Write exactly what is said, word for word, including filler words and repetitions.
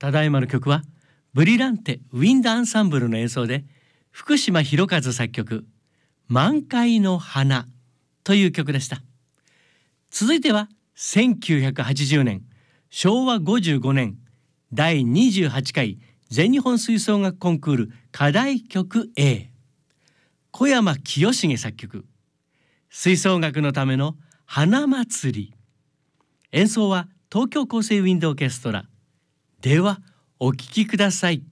ただいまの曲はブリランテウィンドアンサンブルの演奏で、福島博和作曲満開の花という曲でした。続いてはせんきゅうひゃくはちじゅうねんしょうわごじゅうごねんだいにじゅうはちかい全日本吹奏楽コンクール課題曲 A、 小山清重作曲吹奏楽のための花祭り。演奏は東京厚生ウィンドオーケストラ。ではお聴きください。